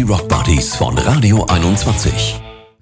Rock Buddies von Radio 21.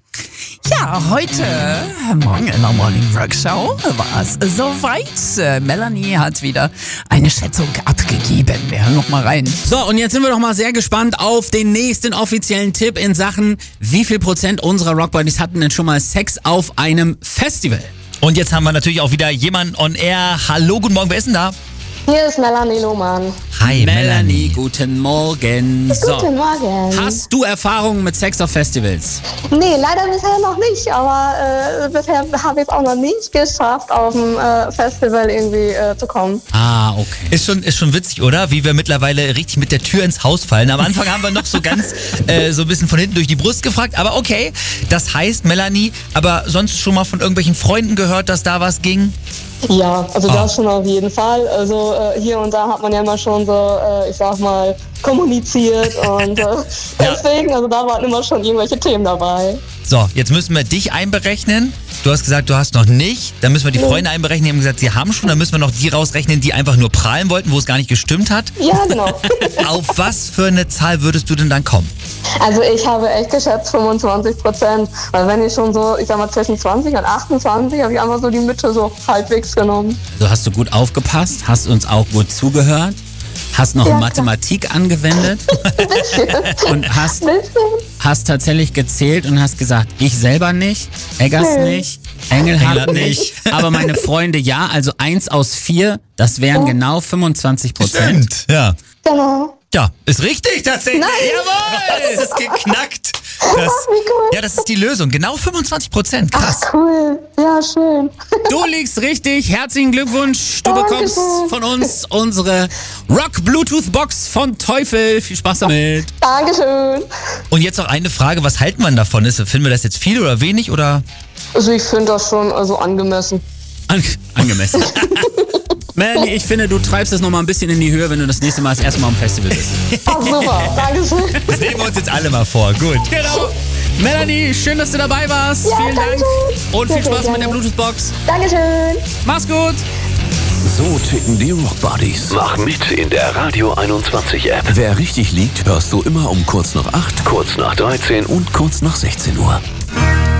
Ja, heute Morgen in der Morning Rock Show war es soweit. Melanie hat wieder eine Schätzung abgegeben. Wir hören noch mal rein. So, und jetzt sind wir doch mal sehr gespannt auf den nächsten offiziellen Tipp in Sachen, wie viel Prozent unserer Rock Buddies hatten denn schon mal Sex auf einem Festival? Und jetzt haben wir natürlich auch wieder jemanden on air. Hallo, guten Morgen, wer ist denn da? Hier ist Melanie Lohmann. Hi, Melanie, guten Morgen. So, Guten Morgen. hast du Erfahrungen mit Sex auf Festivals? Nee, leider bisher noch nicht, aber bisher habe ich es auch noch nicht geschafft, auf dem Festival irgendwie zu kommen. Ah, okay. Ist schon witzig, oder? Wie wir mittlerweile richtig mit der Tür ins Haus fallen. Am Anfang haben wir noch so ganz so ein bisschen von hinten durch die Brust gefragt. Aber okay, das heißt, Melanie, aber sonst schon mal von irgendwelchen Freunden gehört, dass da was ging? Ja, also das schon auf jeden Fall. Also hier und da hat man ja immer schon so, ich sag mal, kommuniziert und deswegen, also da waren immer schon irgendwelche Themen dabei. So, jetzt müssen wir dich einberechnen. Du hast gesagt, du hast noch nicht. Dann müssen wir die Freunde einberechnen. Die haben gesagt, sie haben schon. Dann müssen wir noch die rausrechnen, die einfach nur prahlen wollten, wo es gar nicht gestimmt hat. Ja, genau. Auf was für eine Zahl würdest du denn dann kommen? Also ich habe echt geschätzt 25%, weil wenn ich schon so, ich sag mal zwischen 20 und 28, habe ich einfach so die Mitte so halbwegs genommen. Also hast du gut aufgepasst, hast uns auch gut zugehört, hast noch Ja, Mathematik angewendet und hast tatsächlich gezählt und hast gesagt, ich selber nicht, Eggers nicht, Engelhardt nicht, aber meine Freunde ja, also 1 aus 4, das wären genau 25%. Ja. Genau. Ja, ist richtig tatsächlich. Nein. Jawohl, es ist geknackt. Wie cool. Ja, das ist die Lösung. Genau 25%. Krass. Ach, cool. Ja, schön. Du liegst richtig, herzlichen Glückwunsch, du bekommst Dankeschön. von uns unsere Rock Bluetooth Box von Teufel, viel Spaß damit. Dankeschön. Und jetzt noch eine Frage, was halten wir davon? Finden wir das jetzt viel oder wenig oder? Also ich finde das schon angemessen. Angemessen. Melanie, ich finde, du treibst das nochmal ein bisschen in die Höhe, wenn du das nächste Mal das erste Mal am Festival bist. Ach, super. Dankeschön. Das nehmen wir uns jetzt alle mal vor. Gut. Genau. Melanie, schön, dass du dabei warst. Ja, Vielen Dank. Dankeschön. Und viel Sehr, Spaß sehr mit der gerne. Bluetooth-Box. Dankeschön. Mach's gut. So ticken die Rock Buddies. Mach mit in der Radio 21 App. Wer richtig liegt, hörst du immer um kurz nach 8, Kurz nach 13 und kurz nach 16 Uhr.